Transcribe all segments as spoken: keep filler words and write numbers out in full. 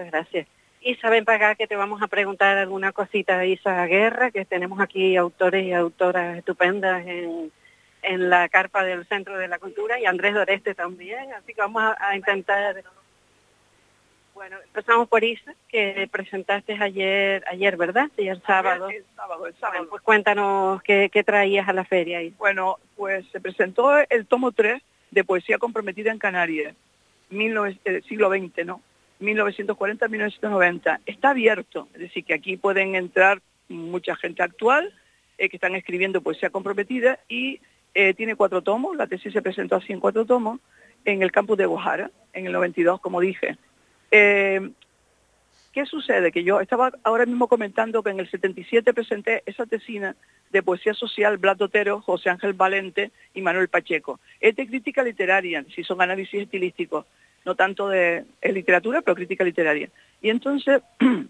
muchas gracias. Isa, ven para acá que te vamos a preguntar alguna cosita de Isa Guerra, que tenemos aquí autores y autoras estupendas en, en la carpa del Centro de la Cultura, y Andrés Doreste también, así que vamos a, a intentar... Bueno, empezamos por Isa, que presentaste ayer, ayer ¿verdad? Ayer sábado. El sábado, el sábado. Bueno, pues cuéntanos qué, qué traías a la feria ahí. Bueno, pues se presentó el tomo tres de Poesía Comprometida en Canarias, mil novecientos, eh, siglo veinte, ¿no? mil novecientos cuarenta a mil novecientos noventa. Está abierto, es decir, que aquí pueden entrar mucha gente actual eh, que están escribiendo poesía comprometida y eh, tiene cuatro tomos. La tesis se presentó así en cuatro tomos en el campus de Guajara, en el noventa y dos, como dije. Eh, ¿Qué sucede? Que yo estaba ahora mismo comentando que en el setenta y siete presenté esa tesina de poesía social, Blas Otero, José Ángel Valente y Manuel Pacheco. Es de crítica literaria, si son análisis estilísticos, no tanto de, de literatura, pero crítica literaria. Y entonces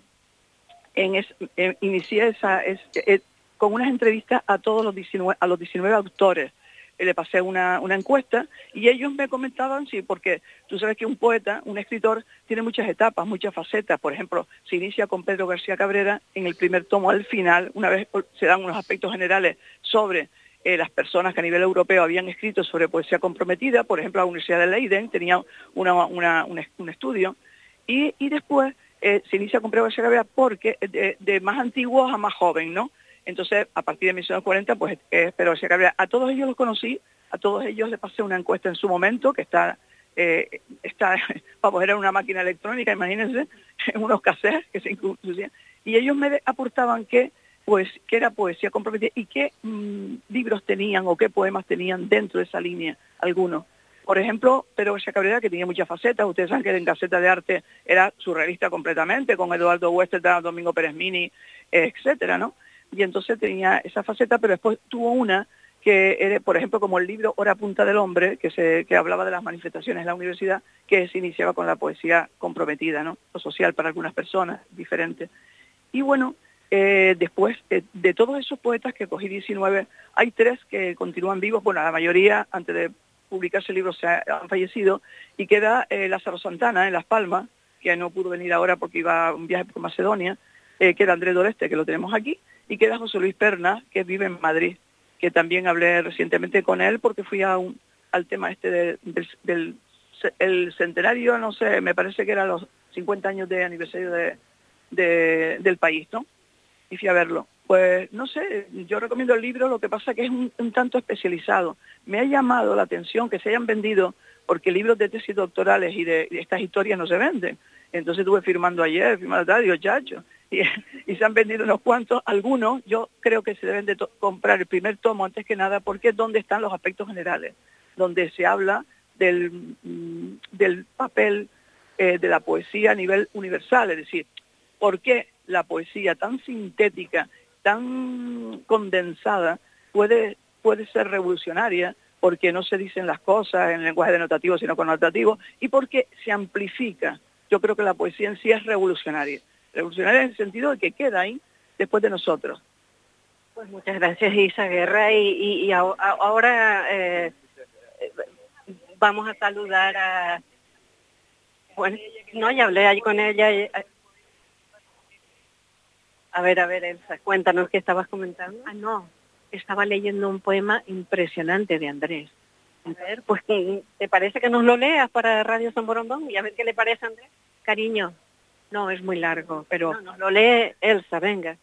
en es, eh, inicié esa, es, eh, con unas entrevistas a todos los diecinueve, a los diecinueve autores. Le pasé una, una encuesta y ellos me comentaban, sí, porque tú sabes que un poeta, un escritor, tiene muchas etapas, muchas facetas. Por ejemplo, se inicia con Pedro García Cabrera en el primer tomo. Al final, una vez se dan unos aspectos generales sobre eh, las personas que a nivel europeo habían escrito sobre poesía comprometida. Por ejemplo, la Universidad de Leiden tenía una, una, una, un estudio. Y, y después eh, se inicia con Pedro García Cabrera porque de, de más antiguos a más joven, ¿no? Entonces, a partir de mil novecientos cuarenta, pues eh, Pedro García Cabrera. A todos ellos los conocí, a todos ellos les pasé una encuesta en su momento, que está, eh, está vamos, era una máquina electrónica, imagínense, unos cassettes que se incluían, y ellos me aportaban que, pues, que era poesía comprometida y qué mmm, libros tenían o qué poemas tenían dentro de esa línea, algunos. Por ejemplo, Pedro García Cabrera, que tenía muchas facetas. Ustedes saben que en Gaceta de Arte era surrealista completamente, con Eduardo Westerdahl, Domingo Pérez Mini, eh, etcétera, ¿no? Y entonces tenía esa faceta, pero después tuvo una que era, por ejemplo, como el libro Hora Punta del Hombre, que se que hablaba de las manifestaciones en la universidad, que se iniciaba con la poesía comprometida, ¿no? O social para algunas personas, diferente. Y bueno, eh, después eh, de todos esos poetas que cogí diecinueve, hay tres que continúan vivos. Bueno, la mayoría, antes de publicarse el libro, se ha, han fallecido, y queda eh, Lázaro Santana en Las Palmas, que no pudo venir ahora porque iba a un viaje por Macedonia, eh, queda Andrés Doreste, que lo tenemos aquí, y queda José Luis Pernas, que vive en Madrid, que también hablé recientemente con él porque fui a un, al tema este de, del, del el centenario, no sé, me parece que eran los cincuenta años de aniversario de, de, del país, ¿no? Y fui a verlo. Pues no sé, yo recomiendo el libro, lo que pasa que es un, un tanto especializado. Me ha llamado la atención que se hayan vendido, porque libros de tesis doctorales y de, de estas historias no se venden. Entonces estuve firmando ayer, firmando tarde, digo, chacho, y, y se han vendido unos cuantos, algunos. Yo creo que se deben de comprar el primer tomo antes que nada, porque es donde están los aspectos generales, donde se habla del, del papel eh, de la poesía a nivel universal, es decir, por qué la poesía tan sintética, tan condensada, puede, puede ser revolucionaria, porque no se dicen las cosas en lenguaje denotativo, sino connotativo, y porque se amplifica. Yo creo que la poesía en sí es revolucionaria. Revolucionaria en el sentido de que queda ahí después de nosotros. Pues muchas gracias, Isa Guerra, y, y, y ahora eh, vamos a saludar a... Bueno, no, ya hablé ahí con ella. Y, a ver, a ver, Elsa, cuéntanos qué estabas comentando. Ah, no, estaba leyendo un poema impresionante de Andrés. A ver, pues, ¿te parece que nos lo leas para Radio San Borondón? Y a ver qué le parece a Andrés. Cariño, no, es muy largo, pero... No, nos lo lee Elsa, venga.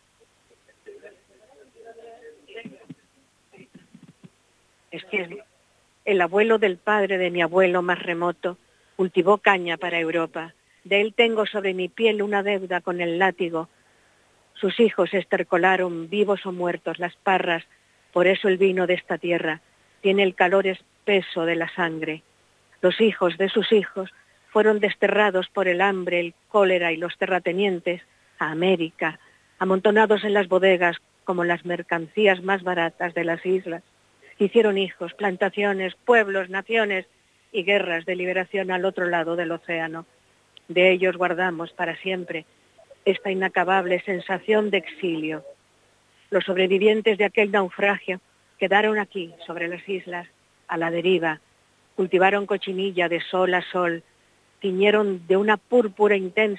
Es que el abuelo del padre de mi abuelo más remoto cultivó caña para Europa. De él tengo sobre mi piel una deuda con el látigo. Sus hijos estercolaron, vivos o muertos, las parras. Por eso el vino de esta tierra tiene el calor espeso de la sangre. Los hijos de sus hijos fueron desterrados por el hambre, el cólera y los terratenientes a América, amontonados en las bodegas como las mercancías más baratas de las islas. Hicieron hijos, plantaciones, pueblos, naciones y guerras de liberación al otro lado del océano. De ellos guardamos para siempre esta inacabable sensación de exilio. Los sobrevivientes de aquel naufragio quedaron aquí, sobre las islas, a la deriva, cultivaron cochinilla de sol a sol, tiñeron de una púrpura intensa